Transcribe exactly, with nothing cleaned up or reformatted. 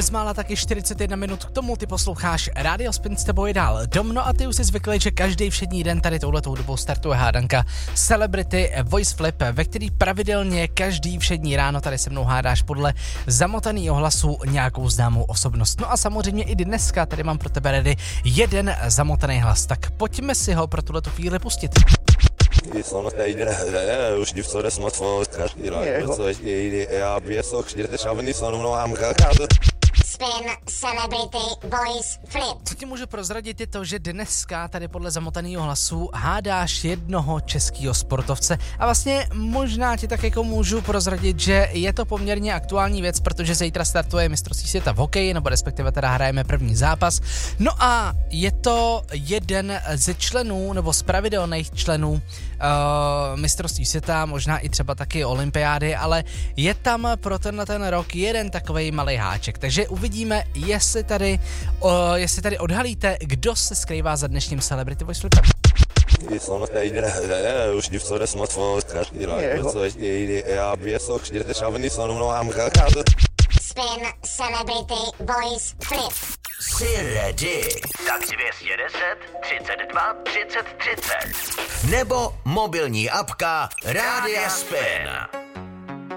bezmála taky čtyřicet jedna minut k tomu, ty posloucháš Radio Spin, s tebou je dál Dom, no a ty už jsi zvyklý, že každý všední den tady touhletou dobou startuje hádanka Celebrity Voice Flip, ve který pravidelně každý všední ráno tady se mnou hádáš podle zamotaného hlasu nějakou známou osobnost. No a samozřejmě i dneska tady mám pro tebe ready jeden zamotaný hlas, tak pojďme si ho pro tuhletu chvíli pustit. Spin Celebrity Voice Flip. Co ti můžu prozradit je to, že dneska tady podle zamotaného hlasu hádáš jednoho českého sportovce a vlastně možná ti tak jako můžu prozradit, že je to poměrně aktuální věc, protože zítra startuje mistrovství světa v hokeji, nebo respektive teda hrajeme první zápas. No a je to jeden ze členů, nebo z pravidelných členů uh, mistrovství světa, možná i třeba taky olympiády, ale je tam pro tenhle ten rok jeden takovej malej háček, takže uvidíme, jestli tady, o, jestli tady odhalíte, kdo se skrývá za dnešním Celebrity Voice Flipem. Spin Celebrity Voice Flip. Jsi ready? Tak dvě stě deset, třicet dva, třicet třicet. Nebo mobilní apka Rádia Spin.